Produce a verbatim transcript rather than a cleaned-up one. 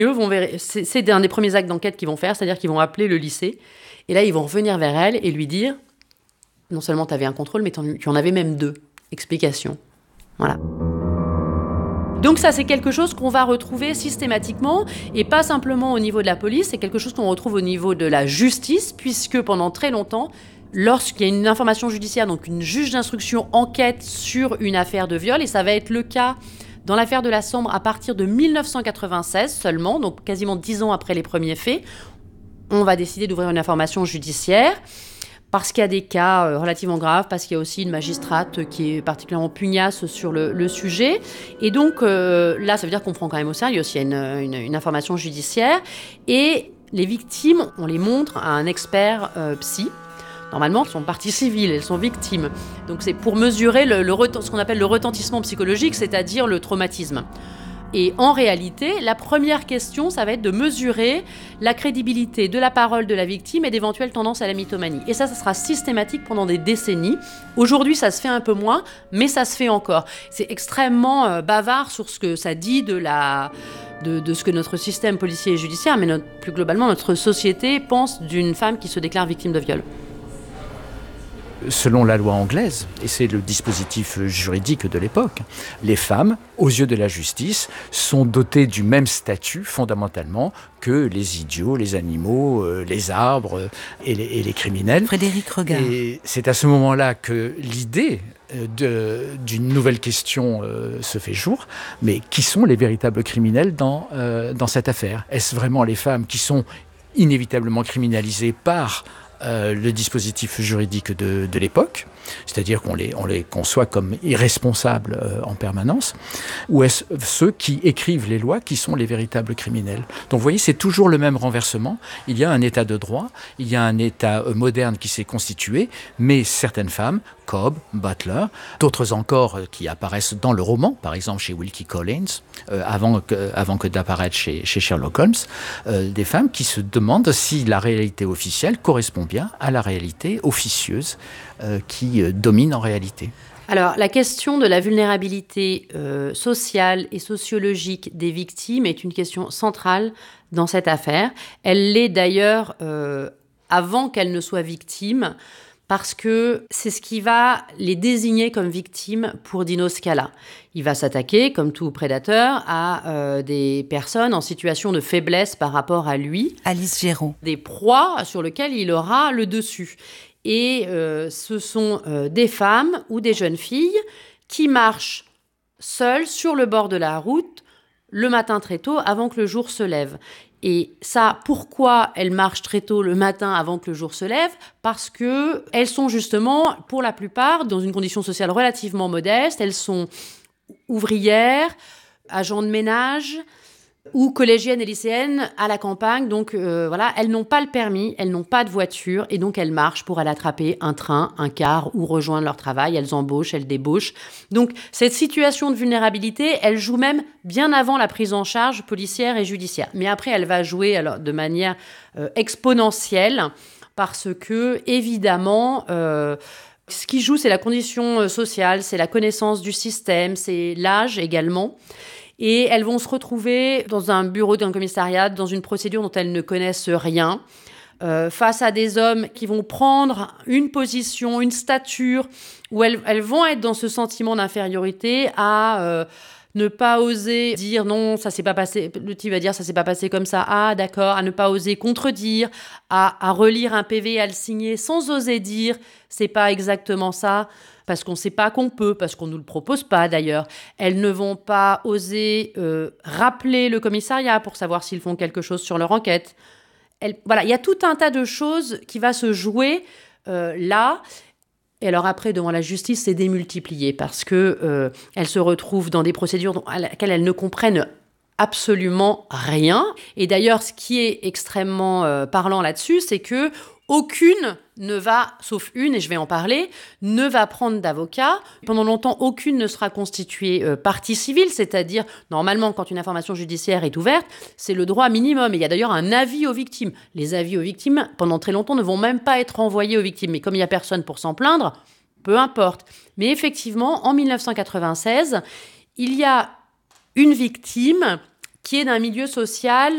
Eux vont ver... c'est, c'est un des premiers actes d'enquête qu'ils vont faire, c'est-à-dire qu'ils vont appeler le lycée. Et là, ils vont revenir vers elle et lui dire, non seulement tu avais un contrôle, mais tu en avais même deux. Explication. Voilà. Donc ça, c'est quelque chose qu'on va retrouver systématiquement, et pas simplement au niveau de la police, c'est quelque chose qu'on retrouve au niveau de la justice, puisque pendant très longtemps, lorsqu'il y a une information judiciaire, donc une juge d'instruction enquête sur une affaire de viol, et ça va être le cas dans l'affaire de la Sambre à partir de dix-neuf cent quatre-vingt-seize seulement, donc quasiment dix ans après les premiers faits, on va décider d'ouvrir une information judiciaire, parce qu'il y a des cas relativement graves, parce qu'il y a aussi une magistrate qui est particulièrement pugnace sur le, le sujet. Et donc euh, là, ça veut dire qu'on prend quand même au sérieux s'il y a une, une, une information judiciaire. Et les victimes, on les montre à un expert euh, psy. Normalement, elles sont parties civiles, elles sont victimes. Donc c'est pour mesurer le, le, ce qu'on appelle le retentissement psychologique, c'est-à-dire le traumatisme. Et en réalité, la première question, ça va être de mesurer la crédibilité de la parole de la victime et d'éventuelles tendances à la mythomanie. Et ça, ça sera systématique pendant des décennies. Aujourd'hui, ça se fait un peu moins, mais ça se fait encore. C'est extrêmement euh, bavard sur ce que ça dit de, la, de, de ce que notre système policier et judiciaire, mais notre, plus globalement, notre société pense d'une femme qui se déclare victime de viol. Selon la loi anglaise, et c'est le dispositif juridique de l'époque, les femmes, aux yeux de la justice, sont dotées du même statut fondamentalement que les idiots, les animaux, euh, les arbres et les, et les criminels. Frédéric Regard. Et c'est à ce moment-là que l'idée de, d'une nouvelle question euh, se fait jour. Mais qui sont les véritables criminels dans, euh, dans cette affaire ? Est-ce vraiment les femmes qui sont inévitablement criminalisées par Euh, le dispositif juridique de, de l'époque, c'est-à-dire qu'on les, on les conçoit comme irresponsables euh, en permanence, ou est-ce ceux qui écrivent les lois qui sont les véritables criminels ? Donc vous voyez, c'est toujours le même renversement. Il y a un état de droit, il y a un état euh, moderne qui s'est constitué, mais certaines femmes, Cobb, Butler, d'autres encore euh, qui apparaissent dans le roman, par exemple chez Wilkie Collins, euh, avant, que, avant que d'apparaître chez, chez Sherlock Holmes, euh, des femmes qui se demandent si la réalité officielle correspond bien à la réalité officieuse euh, qui euh, domine en réalité. Alors, la question de la vulnérabilité euh, sociale et sociologique des victimes est une question centrale dans cette affaire. Elle l'est d'ailleurs euh, avant qu'elles ne soient victimes, parce que c'est ce qui va les désigner comme victimes pour Dino Scala. Il va s'attaquer, comme tout prédateur, à euh, des personnes en situation de faiblesse par rapport à lui. Alice Géraud. Des proies sur lesquelles il aura le dessus. Et euh, ce sont euh, des femmes ou des jeunes filles qui marchent seules sur le bord de la route le matin très tôt avant que le jour se lève. Et ça, pourquoi elles marchent très tôt le matin avant que le jour se lève ? Parce qu'elles sont justement, pour la plupart, dans une condition sociale relativement modeste. Elles sont ouvrières, agents de ménage ou collégiennes et lycéennes à la campagne. Donc euh, voilà, elles n'ont pas le permis, elles n'ont pas de voiture et donc elles marchent pour aller attraper un train, un car ou rejoindre leur travail. Elles embauchent, elles débauchent. Donc cette situation de vulnérabilité, elle joue même bien avant la prise en charge policière et judiciaire. Mais après, elle va jouer alors, de manière euh, exponentielle parce que, évidemment... Euh, ce qui joue, c'est la condition sociale, c'est la connaissance du système, c'est l'âge également. Et elles vont se retrouver dans un bureau d'un commissariat, dans une procédure dont elles ne connaissent rien, euh, face à des hommes qui vont prendre une position, une stature, où elles, elles vont être dans ce sentiment d'infériorité à euh, ne pas oser dire non, ça s'est pas passé, le type va dire ça s'est pas passé comme ça, ah d'accord, à ne pas oser contredire, à, à relire un P V, à le signer sans oser dire c'est pas exactement ça, parce qu'on ne sait pas qu'on peut, parce qu'on ne nous le propose pas d'ailleurs. Elles ne vont pas oser euh, rappeler le commissariat pour savoir s'ils font quelque chose sur leur enquête. Elles, voilà, il y a tout un tas de choses qui va se jouer euh, là. Et alors après, devant la justice, c'est démultiplié parce qu'elles euh, se retrouvent dans des procédures dont, à laquelle elles ne comprennent absolument rien. Et d'ailleurs, ce qui est extrêmement euh, parlant là-dessus, c'est que aucune ne va, sauf une, et je vais en parler, ne va prendre d'avocat. Pendant longtemps, aucune ne sera constituée euh, partie civile, c'est-à-dire, normalement, quand une information judiciaire est ouverte, c'est le droit minimum. Et il y a d'ailleurs un avis aux victimes. Les avis aux victimes, pendant très longtemps, ne vont même pas être envoyés aux victimes. Mais comme il n'y a personne pour s'en plaindre, peu importe. Mais effectivement, en dix-neuf cent quatre-vingt-seize, il y a une victime qui est d'un milieu social